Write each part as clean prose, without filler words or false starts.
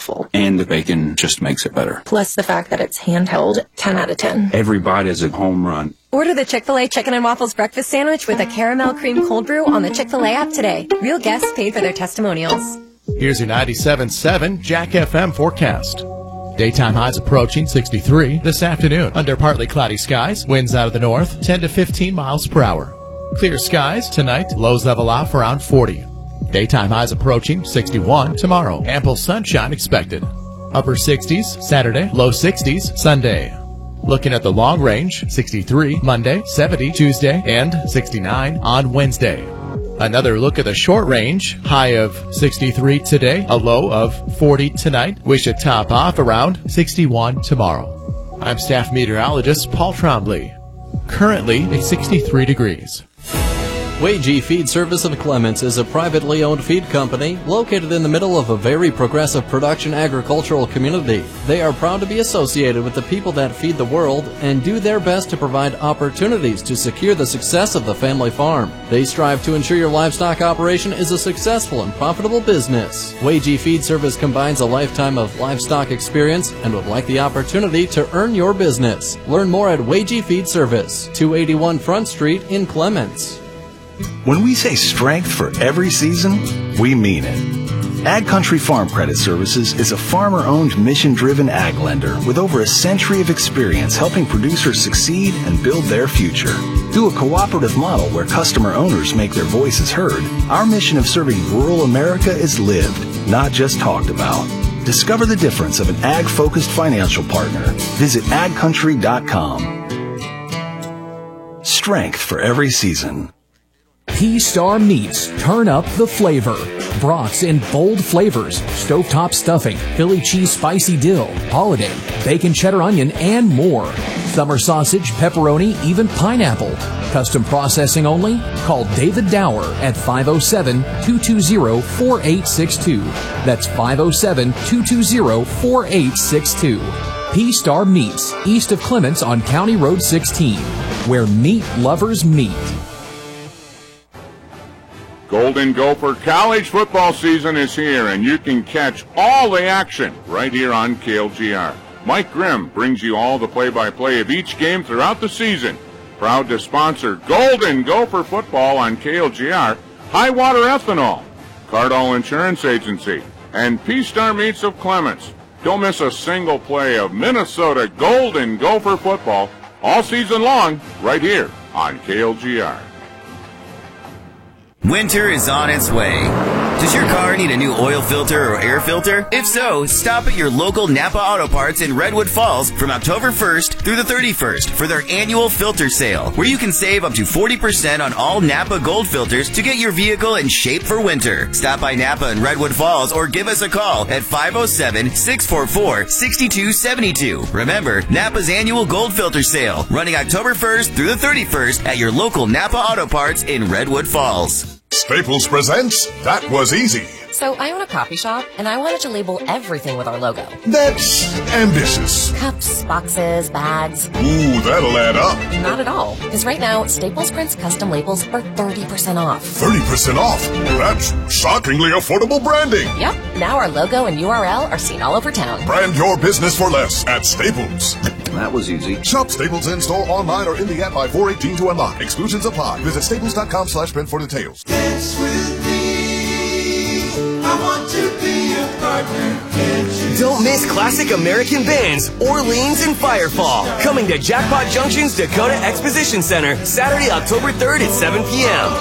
waffle. And the bacon just makes it better. Plus the fact that it's handheld, 10 out of 10. Every bite is a home run. Order the Chick-fil-A Chicken and Waffles Breakfast Sandwich with a caramel cream cold brew on the Chick-fil-A app today. Real guests paid for their testimonials. Here's your 97.7 Jack FM forecast. Daytime highs approaching 63 this afternoon. Under partly cloudy skies, winds out of the north, 10 to 15 miles per hour. Clear skies tonight, lows level off around 40. Daytime highs approaching 61 tomorrow. Ample sunshine expected. Upper 60s Saturday, low 60s Sunday. Looking at the long range, 63 Monday, 70 Tuesday, and 69 on Wednesday. Another look at the short range, high of 63 today, a low of 40 tonight. We should top off around 61 tomorrow. I'm staff meteorologist Paul Trombley. Currently, it's 63 degrees. Wagee Feed Service of Clements is a privately owned feed company located in the middle of a very progressive production agricultural community. They are proud to be associated with the people that feed the world and do their best to provide opportunities to secure the success of the family farm. They strive to ensure your livestock operation is a successful and profitable business. Wagee Feed Service combines a lifetime of livestock experience and would like the opportunity to earn your business. Learn more at Wagee Feed Service, 281 Front Street in Clements. When we say strength for every season, we mean it. Ag Country Farm Credit Services is a farmer-owned, mission-driven ag lender with over a century of experience helping producers succeed and build their future. Through a cooperative model where customer owners make their voices heard, our mission of serving rural America is lived, not just talked about. Discover the difference of an ag-focused financial partner. Visit agcountry.com. Strength for every season. P-Star Meats, turn up the flavor. Brats in bold flavors, stovetop stuffing, Philly cheese spicy dill, holiday, bacon cheddar onion, and more. Summer sausage, pepperoni, even pineapple. Custom processing only? Call David Dower at 507-220-4862. That's 507-220-4862. P-Star Meats, east of Clements on County Road 16, where meat lovers meet. Golden Gopher College football season is here, and you can catch all the action right here on KLGR. Mike Grimm brings you all the play-by-play of each game throughout the season. Proud to sponsor Golden Gopher football on KLGR, Highwater Ethanol, Cardall Insurance Agency, and P-Star Meats of Clements. Don't miss a single play of Minnesota Golden Gopher football all season long right here on KLGR. Winter is on its way. Does your car need a new oil filter or air filter? If so, stop at your local Napa Auto Parts in Redwood Falls from October 1st through the 31st for their annual filter sale, where you can save up to 40% on all Napa Gold filters to get your vehicle in shape for winter. Stop by Napa in Redwood Falls or give us a call at 507-644-6272. Remember, Napa's annual Gold filter sale, running October 1st through the 31st at your local Napa Auto Parts in Redwood Falls. Staples presents That Was Easy. So I own a coffee shop, and I wanted to label everything with our logo. That's ambitious. Cups, boxes, bags. Ooh, that'll add up. Not at all. Because right now, Staples prints custom labels for 30% off. 30% off? That's shockingly affordable branding. Yep. Now our logo and URL are seen all over town. Brand your business for less at Staples. That was easy. Shop Staples in-store, online, or in the app by 4/18 to unlock. Exclusions apply. Visit staples.com/print for details. Dance with me. I want to be a partner. Don't miss classic American bands, Orleans and Firefall, coming to Jackpot Junction's Dakota Exposition Center, Saturday, October 3rd at 7 p.m.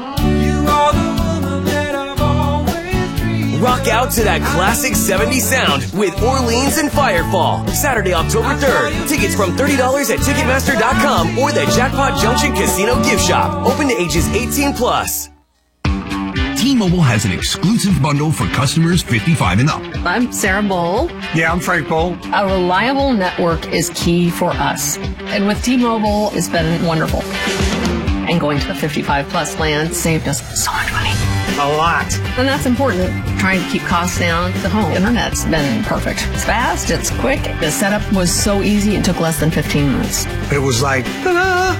Rock out to that classic 70s sound with Orleans and Firefall, Saturday, October 3rd. Tickets from $30 at Ticketmaster.com or the Jackpot Junction Casino Gift Shop. Open to ages 18 plus. T-Mobile has an exclusive bundle for customers 55 and up. I'm Sarah Bowl. Yeah, I'm Frank Bowl. A reliable network is key for us. And with T-Mobile, it's been wonderful. And going to the 55 plus plan saved us so much money. A lot. And that's important. Trying to keep costs down. The home internet's been perfect. It's fast, it's quick. The setup was so easy, it took less than 15 minutes. It was like, ta-da!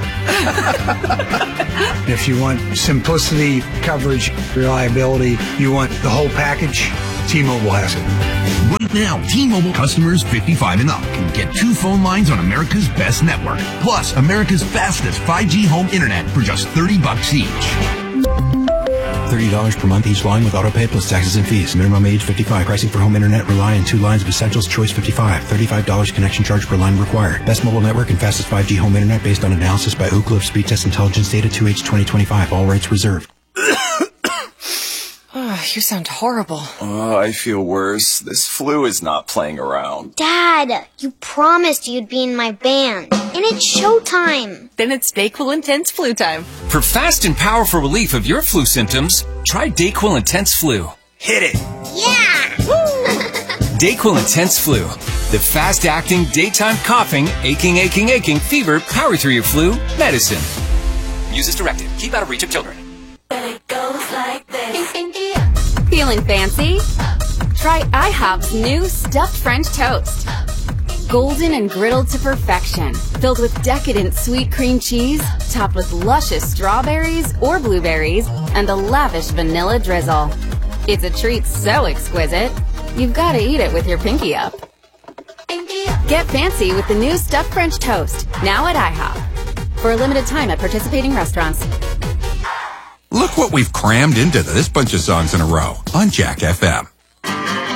If you want simplicity, coverage, reliability, you want the whole package, T-Mobile has it. Right now, T-Mobile customers 55 and up can get 2 phone lines on America's best network, plus America's fastest 5G home internet for just $30 each. $30 per month each line with autopay plus taxes and fees. Minimum age 55. Pricing for home internet rely on 2 lines of Essentials Choice 55. $35 connection charge per line required. Best mobile network and fastest 5G home internet based on analysis by Ookla of Speed Test Intelligence data 2H 2025. All rights reserved. You sound horrible. I feel worse. This flu is not playing around. Dad, you promised you'd be in my band. And it's showtime. Then it's DayQuil Intense Flu time. For fast and powerful relief of your flu symptoms, try DayQuil Intense Flu. Hit it! Yeah! DayQuil Intense Flu. The fast-acting, daytime coughing, aching, fever, power through your flu medicine. Use as directed. Keep out of reach of children. It goes like this. Feeling fancy? Try IHOP's new stuffed French toast. Golden and griddled to perfection, filled with decadent sweet cream cheese, topped with luscious strawberries or blueberries, and a lavish vanilla drizzle. It's a treat so exquisite, you've got to eat it with your pinky up. Get fancy with the new stuffed French toast, now at IHOP. For a limited time at participating restaurants. Look what we've crammed into this bunch of songs in a row on Jack FM.